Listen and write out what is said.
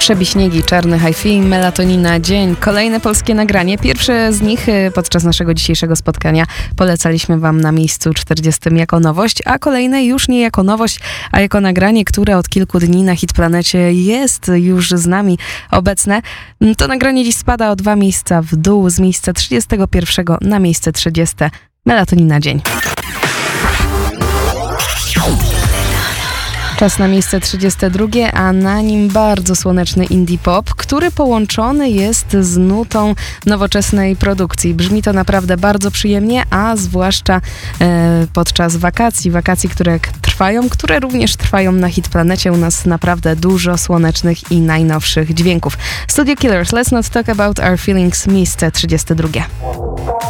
Przebiśniegi, Czarny Hi-Fi, Melatonina, Dzień. Kolejne polskie nagranie. Pierwsze z nich podczas naszego dzisiejszego spotkania polecaliśmy wam na miejscu 40 jako nowość, a kolejne już nie jako nowość, a jako nagranie, które od kilku dni na Hitplanecie jest już z nami obecne. To nagranie dziś spada o 2 miejsca w dół, z miejsca 31 na miejsce 30. Melatonina, Dzień. Czas na miejsce 32, a na nim bardzo słoneczny indie pop, który połączony jest z nutą nowoczesnej produkcji. Brzmi to naprawdę bardzo przyjemnie, a zwłaszcza podczas wakacji, które również trwają na Hitplanecie. U nas naprawdę dużo słonecznych i najnowszych dźwięków. Studio Killers, Let's Not Talk About Our Feelings, miejsce 32.